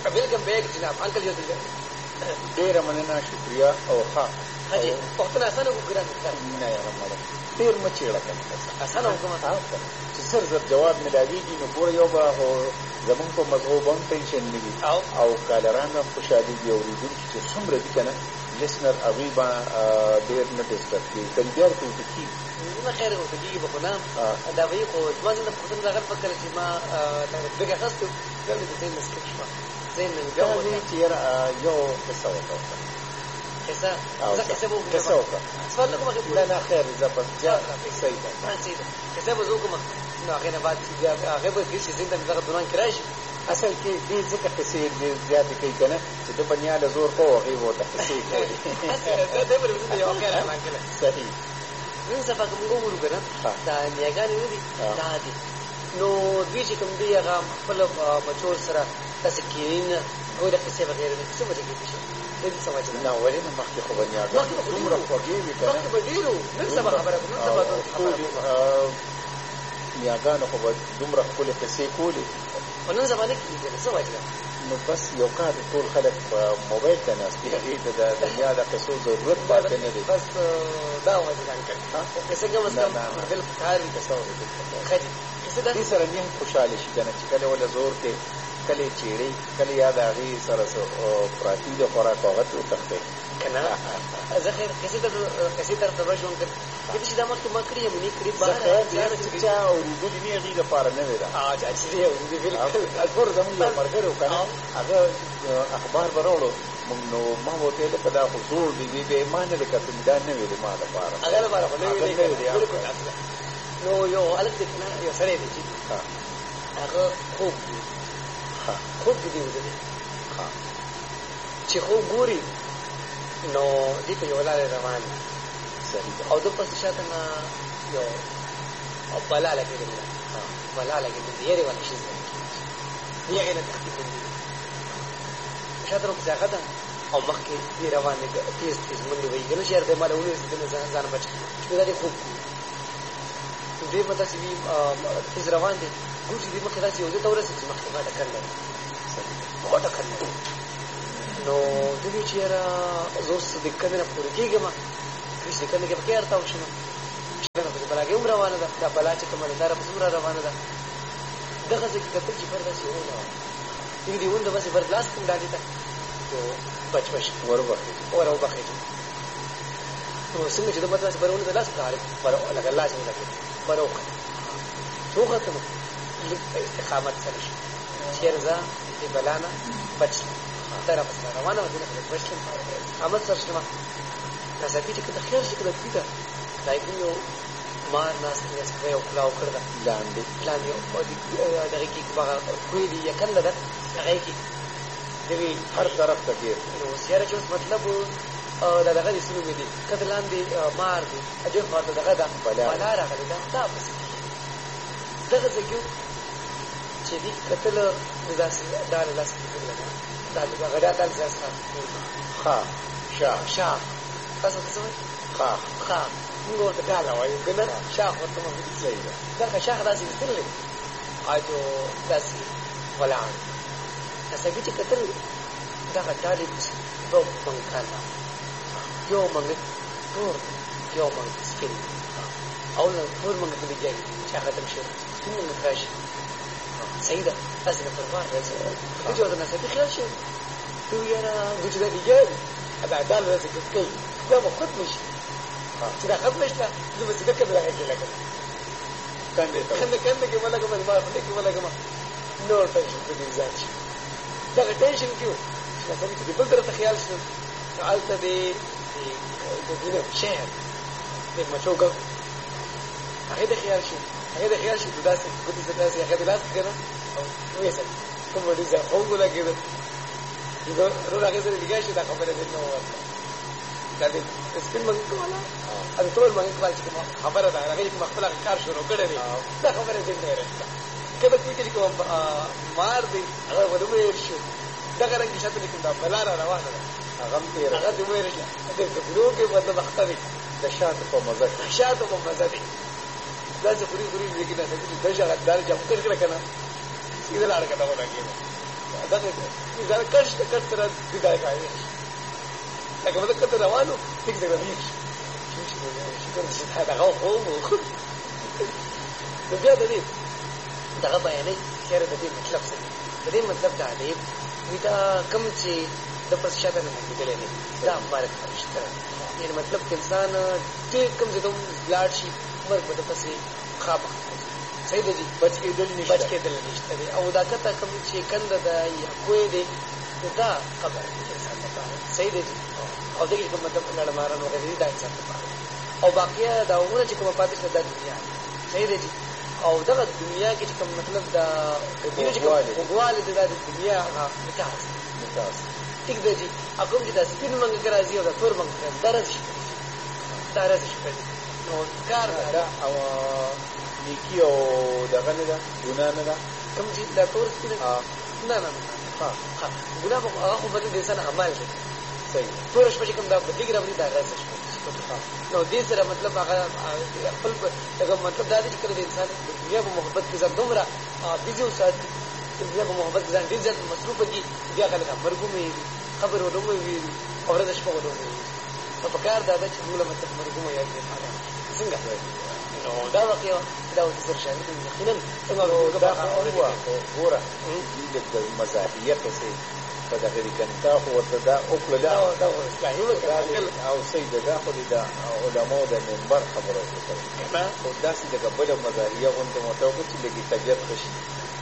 welcome back जनाब अंकल जी ډېره مننه شکریا او ښه हाजी پښتون اسانه وګورم نه یې رمړه ډېر مه چېړه کنه اسانه وګورم چې زر زر جواب ملاویږي نو ګوره یو به زمونږ په مذهب هم ټینشن نه وي او کالران هم خوشحالېږي اورېدونکي چې څومره دي که نه لسنر هغوی به ډېر نه ډسټرب کېږي که بیا ورته ورته کېږي نه خیر ورته کېږي به خو نه دا به یې خو زما زنده پښتون دغه فکر چې ما بیګ اخیستو بیا مې د ذهن نه سکپ شوه ذهن نه مې بیا وایي چې یاره یو قصه ورته وکړه قصه قصه به وکړم قصه وکړه سوال نه کوم نه نه خیر زه بس صحیح ده صحیح ده قصه به زه وکړم نو هغې نه بعد هغې به کړي چې ذهن ته مې دغه دوران کې را شي اصل کې دې ځکه قصې ډېر زیاتې کوي که نه چې ده به نیا له زور کوو هغې به ورته قصې کوي صحیح نن سبا که موږ وګورو که نه دا نیاګانې نه دي دا دي نو دوی چې کوم دي هغه خپل بچو سره داسې کښېني نه هغوی د قصې بغیر نه څه وجه کېدای شي دې څه وجه نه ولې نه مخکې خو به نیاګانې دومره خوږې وي که نه مخکې به ډېرو نن سبا خبره کوو نن سبا نیاګانو خو به دومره ښکلې قصې کولې خو نن سبا نه کېږي که نه څه وجه ده نو بس یو کار ټول خلک په موبایل ته ناست دي هغې ته د دنیا د قصو ضرورت پاتې نه دی بس دا وجه ځان کوي قصه کم از کم دل کار وي قصه ښه دي قصه دې سره نیم خوشحاله شي که نه چې کله وله زور کوي کله یې چېړئ کله یا د هغې سره پراتي د خوراک هغه ته وتښتئ که نه زه خیر قصې طرف ته راشم کېدای شي دا مخکې ما کړي یم نه کړي چې چا اورېدلي نه هغې لپاره نوې ده چې دې اورېدي بالکل ګوره زمونږ یو ملګری و که نه هغه اخبار به راوړو نو ما به ورته ویل که دا خو زوړ دی وی بیا یې ما نه دی کتلي دا نوې دی ما لپاره هغه لپاره خو نوې دی بالکل نو یو هلک دی که نه یو سړی دی چې هغه خوب دی خوب کې دی ولیدلی چې خوب ګوري نو دې ته یوه لارې روان دي او ده پسې شاته نه یو بلا لګېدلې ده بلا لګېدلې ده یېرې والا شي دې هغې نه تښتي بندي شاته نه پسې هغه ده او مخکې دې روان دی تېز تېز منډې وهي که نه چې یار دی ما له ونیسي دې نه ځان بچ چې دا دې خوب ګوري دوی به داسې وي تېز روان دی ګوري چې دې مخکې داسې یو ځای ته ورسېږي چې مخکې غټه کل لري غټه کل لري نو دوی وایي چې یاره زه اوس د کندې نه پورې کېږم کله چې د کندې کې به کې ارتاو شم چې نه پسې بلاګۍ هم روانه ده دا بلا چې کومه ده دا راپسې هم را روانه ده دغه ځای کې کتل چې بر داسې ونه وه دوی دې ونده بسې بر لاس کوم ډالې ته نو بچ بچ ور وبخېږي نو څنګه چې د بر داسې بر ونه د لاس لکه لاس مې لګېد بر وختم چې وختم لږ په استقامت سره شي چې یاره زه دې بلا نه بچ شم دا راپسې را روانه وه دې نه بچ شم استقامت سره شم ناڅاپي چې کله خیال شي کله دوی ته دا یو مار ناست دی سپی او کلاو کړ ده لاندې دغې کې کوی دي یا کنده ده هغې کې دوی هر طرف ته ډېر نو اوس یاره چې اوس مطلب دا دغه دې څه نومې دي که د لاندې مار دی دې خوا ته دغه ده بلا راغلې ده دا پسې دغه ځای کې چې دې کتله نو داسې دا له لاسه کېدله ده دا غډا دال ځای څخه شاخ تاسو ته څه وایي خاخ موږ ورته ډاله وایو که نه شاخ ورته مو صحیح ده دغه شاخ داسې ایستلی او داسې ولاړ ناڅاپي چې کتل دغه ډالې پسې دوه منګکان یو منګک تور یو منګک سپین او له تور منګک لګیږي چې هغه ختم شي سپین منګک را شي صحیح ده داسې د پربار راځي که چې ورته ناڅاپي خیال شي ته یاره دوی چې دا لګیږي دا ډاله داسې کوي دا به ختم شي چې دا ختم شته زه به سیده کړم هغې کې لګم کنده کې به لګم زما خولې کې به لګم نور ټینشن په دې زیات شي دغه ټینشن کې و چې ناڅاپي چې د بل طرف ته خیال شم نو هلته د دینه شهر د مچو ږغ هغې ته خیال شي نو داسې ګوتې سره داسې هغې د لاس که نه ویې سړي کوم ډېر زیات خوږ ولګېده رول هغې سره لګیا شي دا خبره دې نه وورته دا د سپین منګک والا د ټول منګک والا چې کومه خبره ده هغې چې کوم خپل کار شروع کړی دی دا خبره دې نه رسته که به کوی چې کوم مار دی هغه به وویل شو دغه رنګ شاته کوم دا بلا را روانه ده هغه دې وویل شو د کفرو کې مطلب اخته دی د شاتو په مزه دی داسې خوري لګي داسې چې دشه دال جام کړ کړه که نه سیده لاړه که ته ولګېده دغه ځکه کښ ته کټ سره دغه کوي لکه مده کته روانو ټیک دغه ویش شکر چې دا هغه خو نو بیا د دې دغه بیانې چیرې د دې مطلب څه د دې مطلب دا دی دا کوم چې د پرشاته نه کېدل نه دا فرق نشته یعنی مطلب انسان ټیک کوم چې دوم لاړ شي مرګ به پسې خاپه صحیح دی بچ کېدل نشته او دا کته کوم چې کند دا یا کوی دی دا خبر انسان لپاره صحیح دی او دغه کوم مطلب نه مارانو غوړي دا انسان لپاره او باقي دا عمر چې کوم پاتې شته د دنیا صحیح دی او دغه دنیا کې کوم مطلب دا دنیا چې کوم غواړي د دنیا هغه متاس ټیک دی اګوم چې دا سپین منګ راځي او دا تور منګ درځي نو کار دا او نیکی او دغه نه ده ګناه نه ده کوم چې دا تور سپین نه ها ګناه هغه خو بدل د انسان عمل دی صحیح تور شپه کوم دا بدګ راوړي دا راځي نو دې سره مطلب هغه خپل دغه مطلب دا دی چې کله انسان د دنیا په محبت کې ځان دومره بيزي او ساتي د دنیا په محبت ځان ډیر ځان مصروف دي بیا کله مرګومې خبر ورته وي او ورته شپه ورته وي په کار دا چې موږ مطلب مرګومې یاد دي څنګه نو دا واقعي دا د سر شاهد یقینا څنګه دا ګوره د مزاحیت څخه په دغه کنتا خو ورته دا او کله دا او سید دا خو دا علماء د منبر خبره کوي او داسې د قبل مزاحیه غونډه متوقع چې لګي طبيعت خوشي